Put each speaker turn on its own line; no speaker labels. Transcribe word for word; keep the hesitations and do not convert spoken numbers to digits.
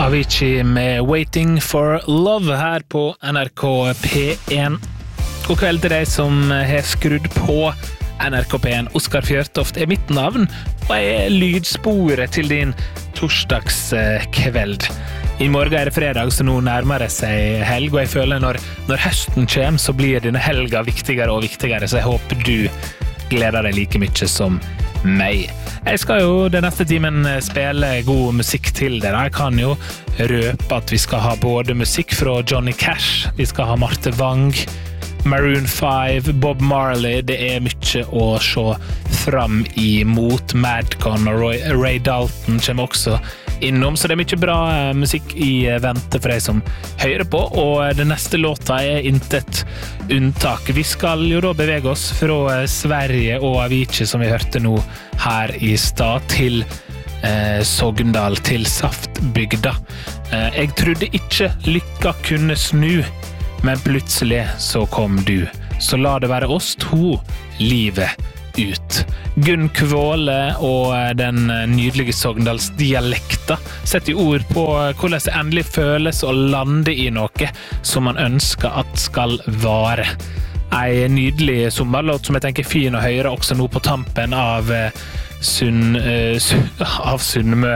Avicii med Waiting for Love her på N R K P1. God kveld til deg som har skrudd på N R K P1. Oskar Fjørtoft er mitt navn, og jeg er lydsporet til din torsdagskveld. I morgen er det fredag, så nå nærmer det seg helg, og jeg føler når, når høsten kommer, så blir denne helga viktigere og viktigere, så jeg håper du gleder deg like mye som meg. Jeg skal jo den neste timen spille god musikk til dere. Jeg kan jo røpe at vi skal ha både musikk fra Johnny Cash, vi skal ha Marte Wang, Maroon five, Bob Marley. Det er mye å se fram imot. Madcon og Roy, Ray Dalton kommer også innom, så det er mye bra musikk i vente for deg som hører på, og den neste låta er intet unntak. Vi skal jo da bevege oss fra Sverige og Avicii, som vi hørte nå her i stad, til eh, Sogndal, til Saftbygda. Eh, jeg trodde ikke lykka kunne snu, men plutselig så kom du. Så la det være oss to, livet ut. Gunn Kvåle og den nydelige Sogndalsdialekta setter ord på hvordan det endelig føles å lande i noe som man ønsker at skal vare. En nydelig sommerlåt som jeg tenker er fin å høre også nå på tampen av Sunn, av Sunnmøre.